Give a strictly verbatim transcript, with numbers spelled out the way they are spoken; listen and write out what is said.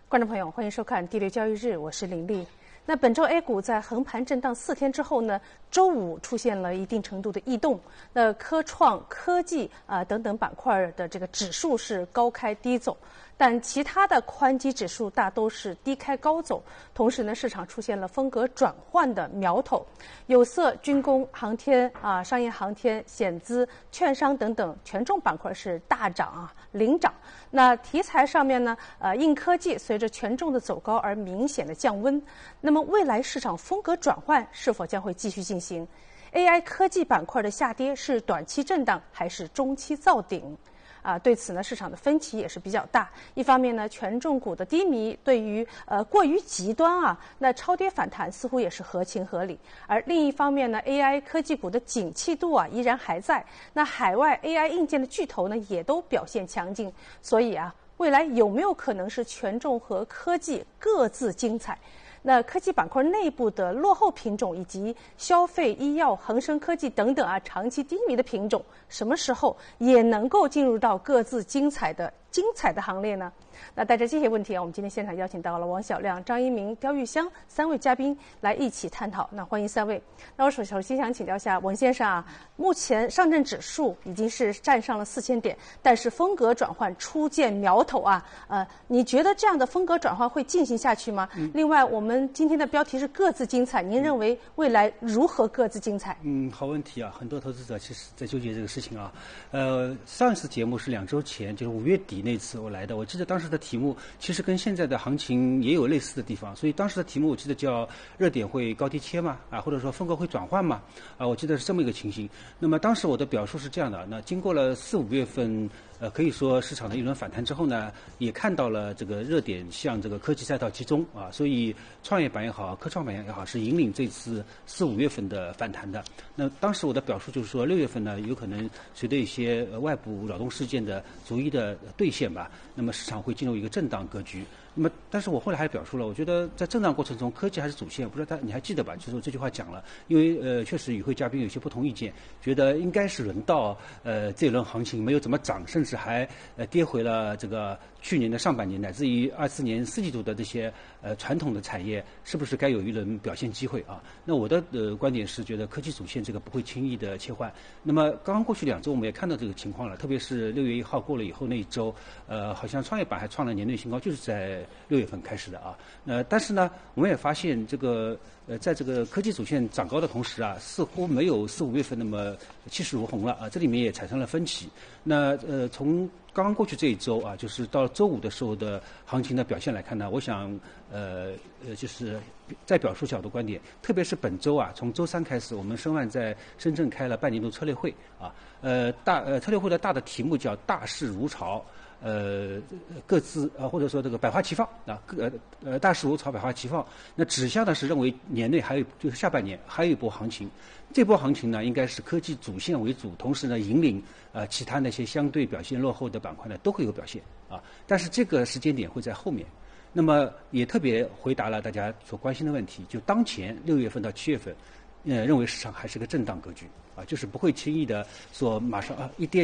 观众朋友，欢迎收看第六交易日，我是林丽。那本周 A 股在横盘震荡四天之后呢，周五出现了一定程度的异动。那科创、科技啊、呃、等等板块的这个指数是高开低走，但其他的宽基指数大都是低开高走。同时呢，市场出现了风格转换的苗头，有色、军工、航天啊、商业航天、险资、券商等等权重板块是大涨啊，领涨。那题材上面呢，呃，硬科技随着权重的走高而明显的降温。那么未来市场风格转换是否将会继续进行 ？A I 科技板块的下跌是短期震荡还是中期造顶？啊，对此呢，市场的分歧也是比较大。一方面呢，权重股的低迷对于呃过于极端啊，那超跌反弹似乎也是合情合理。而另一方面呢 ，A I 科技股的景气度啊依然还在。那海外 A I 硬件的巨头呢也都表现强劲，所以啊，未来有没有可能是权重和科技各自精彩？那科技板块内部的落后品种以及消费、医药、恒生科技等等啊，长期低迷的品种，什么时候也能够进入到各自精彩的精彩的行列呢？那带着这些问题啊，我们今天现场邀请到了王小亮、张一鸣、刁玉香三位嘉宾来一起探讨。那欢迎三位。那我首首先想请教一下王先生啊，目前上证指数已经是站上了四千点，但是风格转换初见苗头啊，呃，你觉得这样的风格转换会进行下去吗？嗯、另外，我们今天的标题是各自精彩，您认为未来如何各自精彩？ 嗯，好问题啊，很多投资者其实在纠结这个事情啊。呃，上一次节目是两周前，就是五月底那次我来的，我记得当时的题目其实跟现在的行情也有类似的地方，所以当时的题目我记得叫热点会高低切嘛，啊，或者说风格会转换嘛，啊，我记得是这么一个情形。那么当时我的表述是这样的，那经过了四五月份。呃，可以说市场的一轮反弹之后呢，也看到了这个热点向这个科技赛道集中啊，所以创业板也好，科创板也好，是引领这次四五月份的反弹的。那当时我的表述就是说，六月份呢，有可能随着一些呃外部扰动事件的逐一的兑现吧，那么市场会进入一个震荡格局。那么，但是我后来还表述了，我觉得在震荡过程中，科技还是主线。不知道他你还记得吧？就是我这句话讲了，因为呃，确实与会嘉宾有些不同意见，觉得应该是轮到呃这轮行情没有怎么涨，甚至还呃跌回了这个去年的上半年，乃至于二四年四季度的这些呃传统的产业，是不是该有一轮表现机会啊？那我的呃观点是觉得科技主线这个不会轻易的切换。那么刚刚过去两周我们也看到这个情况了，特别是六月一号过了以后那一周，呃，好像创业板还创了年内新高，就是在六月份开始的啊，呃，但是呢，我们也发现这个呃，在这个科技主线涨高的同时啊，似乎没有四五月份那么气势如虹了啊，这里面也产生了分歧。那呃，从刚刚过去这一周啊，就是到周五的时候的行情的表现来看呢，我想呃呃，就是在表述角度观点，特别是本周啊，从周三开始，我们申万在深圳开了半年度策略会啊，呃大呃策略会的大的题目叫大势如潮。呃，各自呃或者说这个百花齐放啊，各呃大势如潮，百花齐放。那指向呢是认为年内还有就是下半年还有一波行情，这波行情呢应该是科技主线为主，同时呢引领呃其他那些相对表现落后的板块呢都会有表现啊。但是这个时间点会在后面。那么也特别回答了大家所关心的问题，就当前六月份到七月份，呃认为市场还是个震荡格局啊，就是不会轻易的说马上啊一跌。